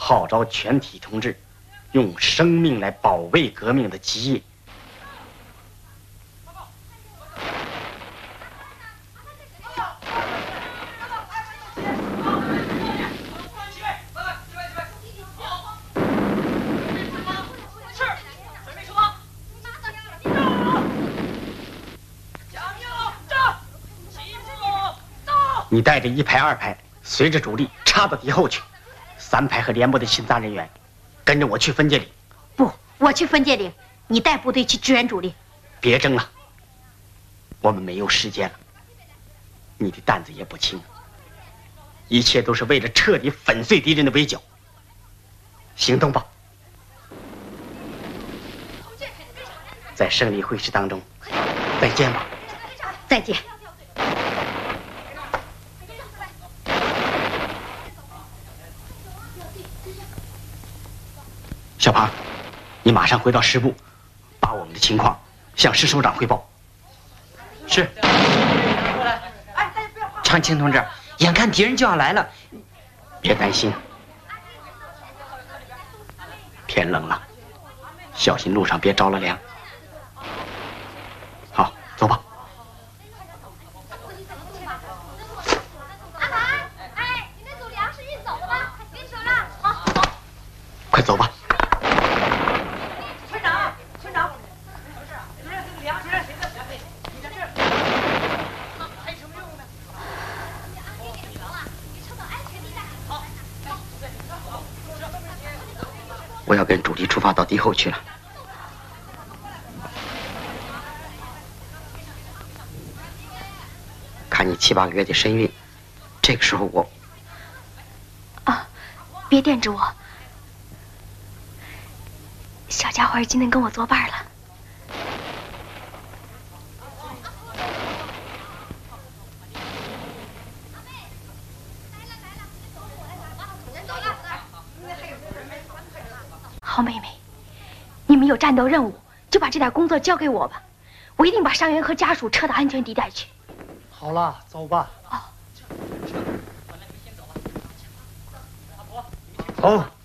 号召全体同志，用生命来保卫革命的基业。你带着1排、2排，随着主力插到敌后去。3排和连部的巡查人员，跟着我去分界岭。 不，我去分界岭，你带部队去支援主力。 别争了，我们没有时间了。你的担子也不轻，一切都是为了彻底粉碎敌人的围剿。行动吧！在胜利会师当中，再见吧。 再见。 小庞，你马上回到师部，把我们的情况向师首长汇报。是。 长青同志，眼看敌人就要来了， 别担心。天冷了，小心路上别着了凉。好，走吧。 阿凡，哎，你那组粮食运走了吗？给你手上。好，走。 快走吧。我要跟主力出发到敌后去了。看你7、8个月的身孕，这个时候我…… 啊，别惦着我，小家伙今天跟我作伴了。好妹妹，你们有战斗任务，就把这点工作交给我吧，我一定把伤员和家属撤到安全地带去。 好了，走吧。 哦。 走。